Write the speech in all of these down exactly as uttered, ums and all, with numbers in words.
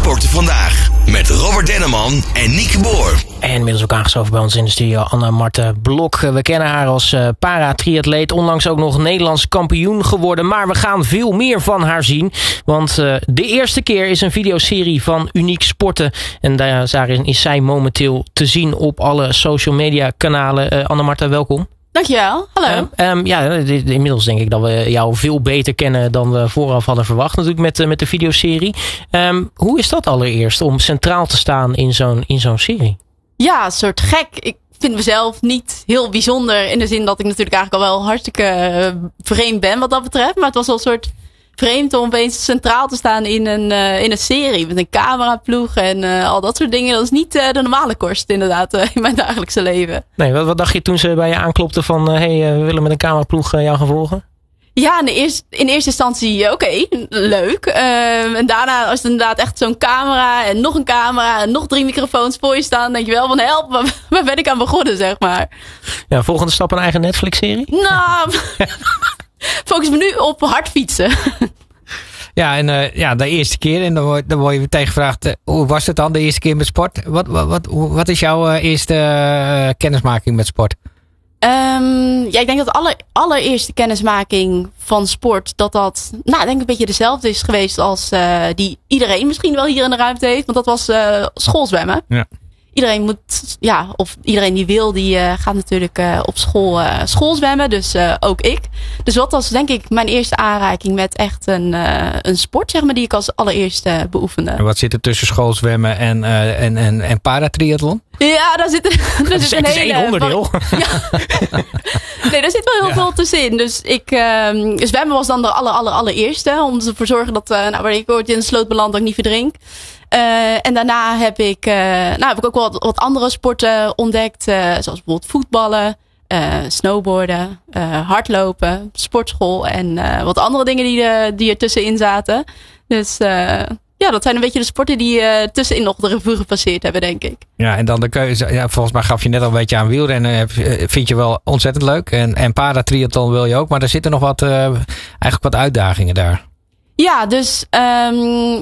Sporten Vandaag met Robert Denneman en Nieke Boer. En inmiddels ook aangeschoven bij ons in de studio Anne-Marthe Blok. We kennen haar als uh, para-triatleet, onlangs ook nog Nederlands kampioen geworden. Maar we gaan veel meer van haar zien. Want uh, de eerste keer is een videoserie van Uniek Sporten. En daarin is zij momenteel te zien op alle social media kanalen. Uh, Anne-Marthe, welkom. Dankjewel, hallo. Uh, um, ja, inmiddels denk ik dat we jou veel beter kennen dan we vooraf hadden verwacht natuurlijk met, uh, met de videoserie. Um, hoe is dat allereerst om centraal te staan in zo'n, in zo'n serie? Ja, een soort gek. Ik vind mezelf niet heel bijzonder in de zin dat ik natuurlijk eigenlijk al wel hartstikke uh, vreemd ben wat dat betreft. Maar het was wel een soort vreemd om opeens centraal te staan in een, uh, in een serie met een cameraploeg en uh, al dat soort dingen. Dat is niet uh, de normale kost inderdaad uh, in mijn dagelijkse leven. Nee, wat, wat dacht je toen ze bij je aanklopten van hé, uh, hey, uh, we willen met een cameraploeg uh, jou gaan volgen? Ja, in, de eerste, in eerste instantie oké, okay, leuk. Uh, en daarna was het inderdaad echt zo'n camera en nog een camera en nog drie microfoons voor je staan. Dan denk je wel van help, waar, waar ben ik aan begonnen zeg maar. Ja, volgende stap een eigen Netflix-serie? Nou, focus me nu op hard fietsen. Ja, en uh, ja, de eerste keer. En dan word, dan word je meteen gevraagd, uh, hoe was het dan de eerste keer met sport? Wat, wat, wat, wat is jouw uh, eerste uh, kennismaking met sport? Um, ja, ik denk dat de aller, allereerste kennismaking van sport, dat dat, nou, ik denk een beetje dezelfde is geweest als uh, die iedereen misschien wel hier in de ruimte heeft. Want dat was uh, schoolzwemmen. Ja. Iedereen moet, ja, of iedereen die wil, die uh, gaat natuurlijk uh, op school uh, schoolzwemmen. Dus uh, ook ik. Dus dat was denk ik mijn eerste aanraking met echt een, uh, een sport, zeg maar, die ik als allereerste beoefende. En wat zit er tussen schoolzwemmen en, uh, en, en, en paratriathlon? Ja, daar zit, er, daar zit een het is hele... één onderdeel. Ja. Nee, daar zit wel heel ja. veel tussenin. Dus ik, um, zwemmen was dan de aller, aller, allereerste. Om ervoor te zorgen dat, uh, nou, wanneer ik ooit in de sloot beland, dat ik niet verdrink. Uh, en daarna heb ik, uh, nou, heb ik ook wel wat, wat andere sporten ontdekt. Uh, zoals bijvoorbeeld voetballen, uh, snowboarden, uh, hardlopen, sportschool. En uh, wat andere dingen die, uh, die er tussenin zaten. Dus... Uh, Ja, dat zijn een beetje de sporten die uh, tussenin nog de revue gepasseerd hebben, denk ik. Ja, en dan de keuze. Ja, volgens mij gaf je net al een beetje aan wielrennen. Vind je wel ontzettend leuk. En, en paratriathlon wil je ook. Maar er zitten nog wat, uh, eigenlijk wat uitdagingen daar. Ja, dus um,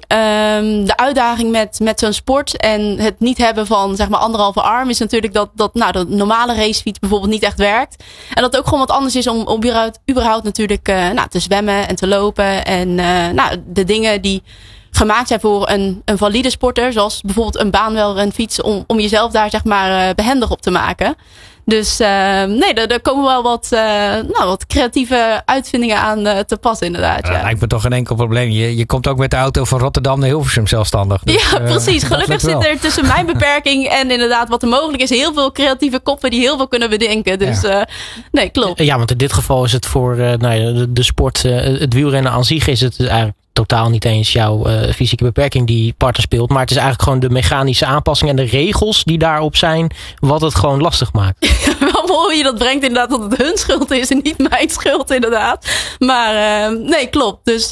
um, de uitdaging met, met zo'n sport en het niet hebben van zeg maar anderhalve arm is natuurlijk dat, dat nou, de normale racefiets bijvoorbeeld niet echt werkt. En dat het ook gewoon wat anders is om, om überhaupt, überhaupt natuurlijk uh, nou, te zwemmen en te lopen. En uh, nou, de dingen die gemaakt zijn voor een, een valide sporter, zoals bijvoorbeeld een baanwielrenfiets, om, om jezelf daar zeg maar uh, behendig op te maken. Dus uh, nee, er, er komen wel wat, uh, nou, wat creatieve uitvindingen aan uh, te passen inderdaad. Ja. Dat lijkt me toch geen enkel probleem. Je, je komt ook met de auto van Rotterdam naar Hilversum zelfstandig. Dus, ja, precies. Uh, Gelukkig zit er tussen mijn beperking en inderdaad wat er mogelijk is heel veel creatieve koppen die heel veel kunnen bedenken. Dus ja. uh, nee, klopt. Ja, want in dit geval is het voor uh, nou ja, de, de sport, uh, het wielrennen aan zich is het eigenlijk totaal niet eens jouw uh, fysieke beperking die parten speelt. Maar het is eigenlijk gewoon de mechanische aanpassing en de regels die daarop zijn wat het gewoon lastig maakt. Wel mooi hoe je dat brengt inderdaad dat het hun schuld is en niet mijn schuld inderdaad. Maar uh, nee, klopt. Dus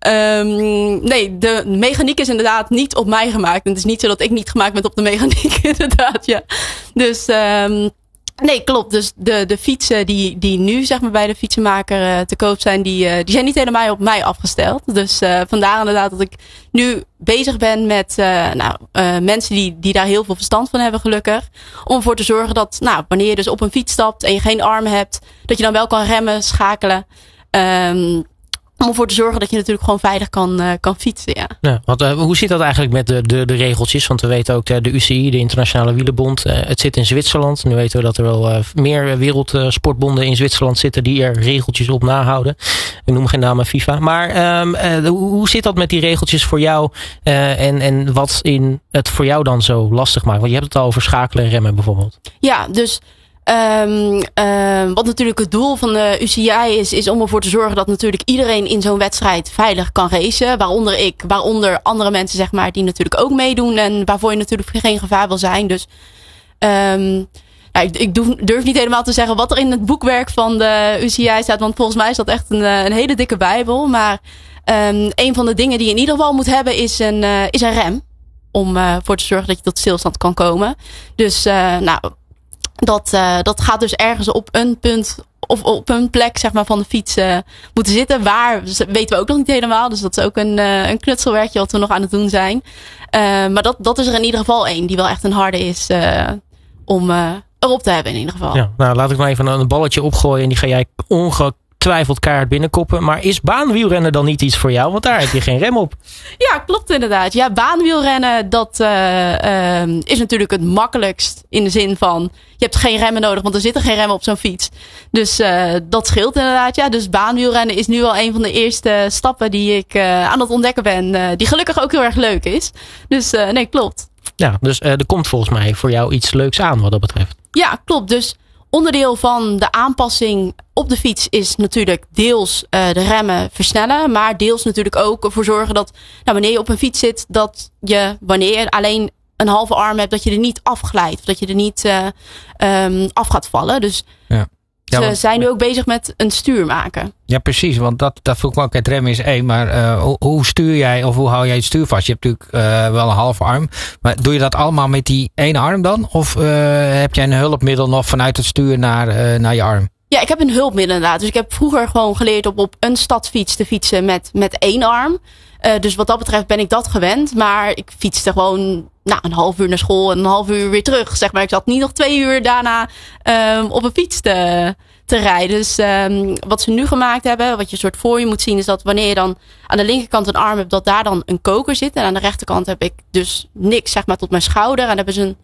um, nee, de mechaniek is inderdaad niet op mij gemaakt. En het is niet zo dat ik niet gemaakt ben op de mechaniek inderdaad. Ja. Dus um, nee, klopt. Dus de, de fietsen die, die nu zeg maar bij de fietsenmaker uh, te koop zijn, die, uh, die zijn niet helemaal op mij afgesteld. Dus uh, vandaar inderdaad dat ik nu bezig ben met uh, nou, uh, mensen die, die daar heel veel verstand van hebben gelukkig. Om ervoor te zorgen dat nou, wanneer je dus op een fiets stapt en je geen arm hebt, dat je dan wel kan remmen, schakelen. Um, Om ervoor te zorgen dat je natuurlijk gewoon veilig kan, uh, kan fietsen. Ja. Ja, want, uh, hoe zit dat eigenlijk met de, de, de regeltjes? Want we weten ook de, de U C I, de Internationale Wielenbond. Uh, het zit in Zwitserland. Nu weten we dat er wel uh, meer wereldsportbonden uh, in Zwitserland zitten die er regeltjes op nahouden. Ik noem geen namen FIFA. Maar um, uh, hoe, hoe zit dat met die regeltjes voor jou? Uh, en, en wat in het voor jou dan zo lastig maakt? Want je hebt het al over schakelen en remmen bijvoorbeeld. Ja, dus Um, um, wat natuurlijk het doel van de U C I is, is om ervoor te zorgen dat natuurlijk iedereen in zo'n wedstrijd veilig kan racen. Waaronder ik, waaronder andere mensen zeg maar die natuurlijk ook meedoen en waarvoor je natuurlijk geen gevaar wil zijn. Dus um, nou, ik, ik durf niet helemaal te zeggen wat er in het boekwerk van de U C I staat, want volgens mij is dat echt een, een hele dikke bijbel. Maar um, een van de dingen die je in ieder geval moet hebben is een, uh, is een rem. Om uh, voor te zorgen dat je tot stilstand kan komen. Dus uh, nou... Dat, uh, dat gaat dus ergens op een punt of op een plek zeg maar, van de fiets uh, moeten zitten. Waar, weten we ook nog niet helemaal. Dus dat is ook een, uh, een knutselwerkje wat we nog aan het doen zijn. Uh, maar dat, dat is er in ieder geval één die wel echt een harde is uh, om uh, erop te hebben in ieder geval. Ja, nou, laat ik maar even een balletje opgooien en die ga jij ongetwijfeld keihard binnenkoppen. Maar is baanwielrennen dan niet iets voor jou? Want daar heb je geen rem op. Ja, klopt inderdaad. Ja, baanwielrennen dat uh, uh, is natuurlijk het makkelijkst in de zin van je hebt geen remmen nodig, want er zitten geen remmen op zo'n fiets. Dus uh, dat scheelt inderdaad. Ja, dus baanwielrennen is nu wel een van de eerste stappen die ik uh, aan het ontdekken ben. Uh, die gelukkig ook heel erg leuk is. Dus uh, nee, klopt. Ja, dus uh, er komt volgens mij voor jou iets leuks aan wat dat betreft. Ja, klopt. Dus onderdeel van de aanpassing op de fiets is natuurlijk deels uh, de remmen versnellen. Maar deels natuurlijk ook ervoor zorgen dat nou, wanneer je op een fiets zit, dat je wanneer je alleen een halve arm hebt, dat je er niet afglijdt. Of dat je er niet uh, um, af gaat vallen. Dus ja. Ja, ze want, zijn nu ook bezig met een stuur maken. Ja, precies. Want dat, dat vroeg me ook. Het remmen is één. Maar uh, hoe, hoe stuur jij of hoe hou jij het stuur vast? Je hebt natuurlijk uh, wel een halve arm. Maar doe je dat allemaal met die ene arm dan? Of uh, heb jij een hulpmiddel nog vanuit het stuur naar, uh, naar je arm? Ja, ik heb een hulpmiddel inderdaad. Dus ik heb vroeger gewoon geleerd op, op een stadsfiets te fietsen met, met één arm. Uh, dus wat dat betreft ben ik dat gewend. Maar ik fietste gewoon nou, een half uur naar school en een half uur weer terug. Zeg maar. Ik zat niet nog twee uur daarna um, op een fiets te, te rijden. Dus um, wat ze nu gemaakt hebben, wat je soort voor je moet zien, is dat wanneer je dan aan de linkerkant een arm hebt, dat daar dan een koker zit. En aan de rechterkant heb ik dus niks, zeg maar, tot mijn schouder. En dan hebben ze een,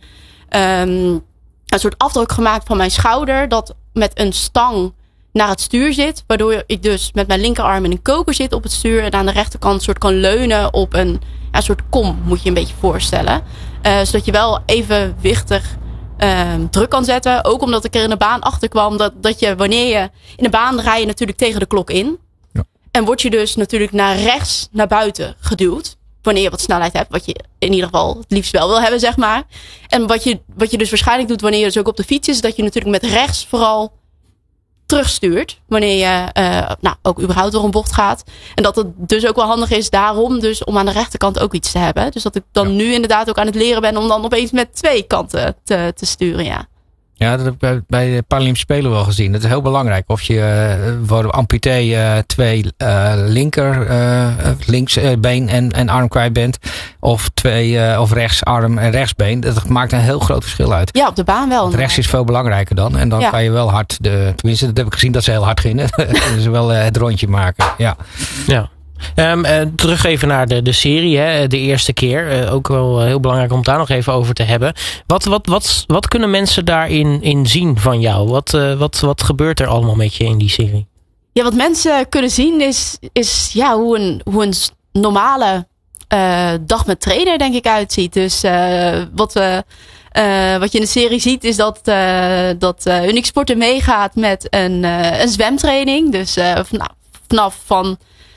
um, een soort afdruk gemaakt van mijn schouder, dat met een stang naar het stuur zit. Waardoor ik dus met mijn linkerarm in een koker zit op het stuur. En aan de rechterkant een soort kan leunen op een, ja, een soort kom, moet je je een beetje voorstellen. Uh, zodat je wel evenwichtig uh, druk kan zetten. Ook omdat ik er in de baan achter kwam. Dat, dat je wanneer je in de baan rij je natuurlijk tegen de klok in. Ja. En word je dus natuurlijk naar rechts naar buiten geduwd. Wanneer je wat snelheid hebt. Wat je in ieder geval het liefst wel wil hebben, zeg maar. En wat je, wat je dus waarschijnlijk doet wanneer je dus ook op de fiets is. Dat je natuurlijk met rechts vooral terugstuurt. Wanneer je uh, nou, ook überhaupt door een bocht gaat. En dat het dus ook wel handig is daarom dus om aan de rechterkant ook iets te hebben. Dus dat ik dan ja. nu inderdaad ook aan het leren ben om dan opeens met twee kanten te, te sturen. Ja. Ja, dat heb ik bij, bij de Paralympische Spelen wel gezien. Dat is heel belangrijk. Of je uh, voor de amputee uh, twee uh, linker, uh, linksbeen uh, en, en arm kwijt bent. Of twee uh, of rechtsarm en rechtsbeen. Dat maakt een heel groot verschil uit. Ja, op de baan wel. Rechts is veel belangrijker dan. En dan ja. kan je wel hard, de, tenminste dat heb ik gezien dat ze heel hard gingen. Dus wel uh, het rondje maken. Ja. Ja. Um, uh, terug even naar de, de serie, hè, de eerste keer. Uh, ook wel heel belangrijk om het daar nog even over te hebben. Wat, wat, wat, wat kunnen mensen daarin in zien van jou? Wat, uh, wat, wat gebeurt er allemaal met je in die serie? Ja, wat mensen kunnen zien is, is ja, hoe, een, hoe een normale uh, dag met trainer denk ik uitziet. Dus uh, wat, uh, uh, wat je in de serie ziet is dat, uh, dat uh, Unique Sporten meegaat met een, uh, een zwemtraining. Dus uh, vanaf, vanaf van...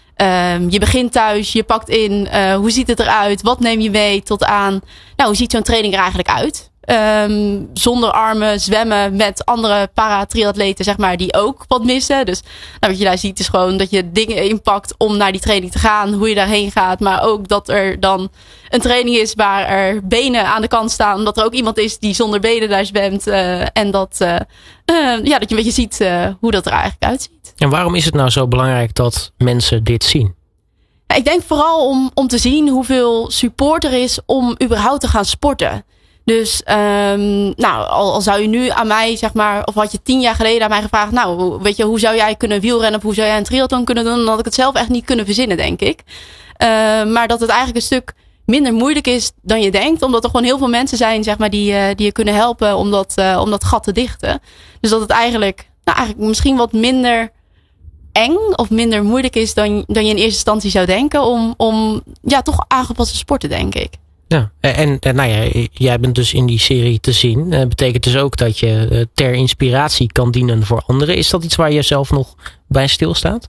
Um, je begint thuis, je pakt in, uh, hoe ziet het eruit, wat neem je mee, tot aan, nou, hoe ziet zo'n training er eigenlijk uit? Um, zonder armen, zwemmen met andere para-triatleten, zeg maar, die ook wat missen. Dus nou, wat je daar ziet is gewoon dat je dingen inpakt om naar die training te gaan, hoe je daarheen gaat. Maar ook dat er dan een training is waar er benen aan de kant staan, omdat er ook iemand is die zonder benen daar zwemt. Uh, en dat, uh, uh, ja, dat je een beetje ziet uh, hoe dat er eigenlijk uitziet. En waarom is het nou zo belangrijk dat mensen dit zien? Ja, ik denk vooral om, om te zien hoeveel support er is om überhaupt te gaan sporten. Dus um, nou, al, al zou je nu aan mij, zeg maar, of had je tien jaar geleden aan mij gevraagd, nou, weet je, hoe zou jij kunnen wielrennen of hoe zou jij een triathlon kunnen doen? Dan had ik het zelf echt niet kunnen verzinnen, denk ik. Uh, maar dat het eigenlijk een stuk minder moeilijk is dan je denkt, omdat er gewoon heel veel mensen zijn, zeg maar, die, uh, die je kunnen helpen om dat, uh, om dat gat te dichten. Dus dat het eigenlijk, nou, eigenlijk misschien wat minder eng of minder moeilijk is dan, dan je in eerste instantie zou denken om, om ja, toch aangepaste sporten, denk ik. Ja, en, en nou ja, jij bent dus in die serie te zien. Dat betekent dus ook dat je ter inspiratie kan dienen voor anderen. Is dat iets waar je zelf nog bij stilstaat?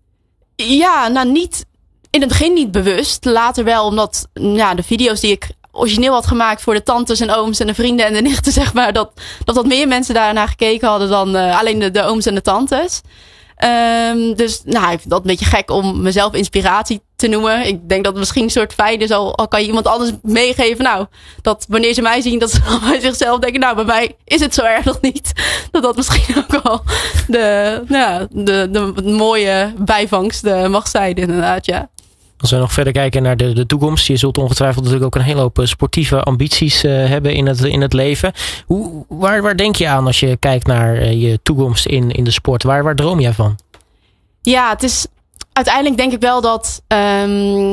Ja, nou niet in het begin niet bewust. Later wel, omdat ja, de video's die ik origineel had gemaakt voor de tantes en ooms en de vrienden en de nichten, zeg maar, dat dat, dat meer mensen daarnaar gekeken hadden dan uh, alleen de, de ooms en de tantes. Um, dus nou, ik vind dat een beetje gek om mezelf inspiratie te noemen. Ik denk dat het misschien een soort fijn is. Al, al kan je iemand anders meegeven. Nou, dat wanneer ze mij zien, dat ze bij zichzelf denken. Nou, bij mij is het zo erg nog niet. Dat dat misschien ook wel de, nou, de, de, de mooie bijvangst uh, mag zijn inderdaad, ja. Als we nog verder kijken naar de, de toekomst. Je zult ongetwijfeld natuurlijk ook een hele hoop sportieve ambities uh, hebben in het, in het leven. Hoe, waar, waar denk je aan als je kijkt naar uh, je toekomst in, in de sport? Waar, waar droom jij van? Ja, het is uiteindelijk denk ik wel dat um,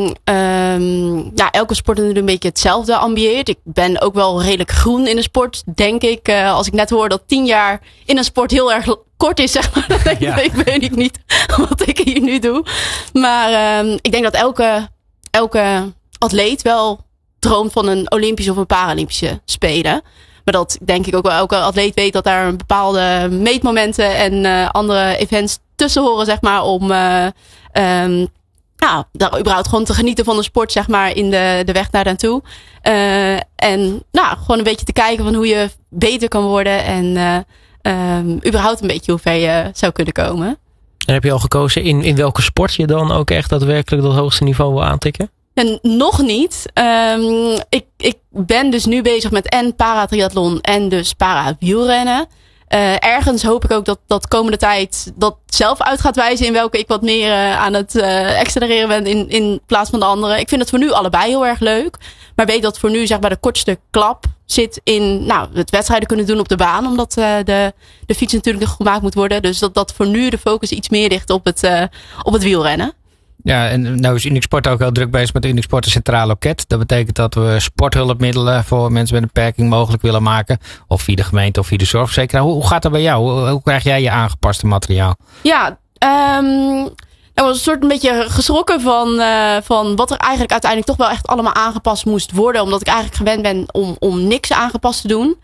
um, ja, elke sport natuurlijk een beetje hetzelfde ambieert. Ik ben ook wel redelijk groen in de sport, denk ik. Uh, als ik net hoor dat tien jaar in een sport heel erg kort is, zeg maar. Dan denk ja. ik, weet ik niet wat ik hier nu doe. Maar um, ik denk dat elke, elke atleet wel droomt van een Olympische of een Paralympische Spelen. Maar dat denk ik ook wel elke atleet weet dat daar een bepaalde meetmomenten en uh, andere events tussen horen, zeg maar, om uh, um, ja, daar überhaupt gewoon te genieten van de sport, zeg maar, in de, de weg daar naartoe. Uh, en nou, gewoon een beetje te kijken van hoe je beter kan worden en uh, um, überhaupt een beetje hoe ver je zou kunnen komen. En heb je al gekozen in, in welke sport je dan ook echt daadwerkelijk dat hoogste niveau wil aantikken? En nog niet. Um, ik, ik ben dus nu bezig met en paratriathlon en dus para-wielrennen. Uh, ergens hoop ik ook dat dat komende tijd dat zelf uit gaat wijzen in welke ik wat meer uh, aan het uh, accelereren ben in, in plaats van de andere. Ik vind het voor nu allebei heel erg leuk. Maar weet dat voor nu zeg maar de kortste klap zit in nou, het wedstrijden kunnen doen op de baan. Omdat uh, de, de fiets natuurlijk nog gemaakt moet worden. Dus dat, dat voor nu de focus iets meer ligt op het, uh, op het wielrennen. Ja, en nou is Unique Sport ook heel druk bezig met Unique Sport een centraal loket. Dat betekent dat we sporthulpmiddelen voor mensen met een beperking mogelijk willen maken. Of via de gemeente of via de zorgverzekeraar. Hoe, hoe gaat dat bij jou? Hoe, hoe krijg jij je aangepaste materiaal? Ja, um, ik was een soort een beetje geschrokken van, uh, van wat er eigenlijk uiteindelijk toch wel echt allemaal aangepast moest worden. Omdat ik eigenlijk gewend ben om, om niks aangepast te doen.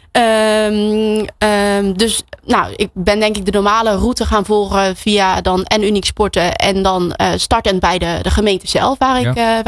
Um, um, dus nou, ik ben denk ik de normale route gaan volgen via dan en Unique Sporten en dan uh, startend bij de, de gemeente zelf waar ik, ja. uh,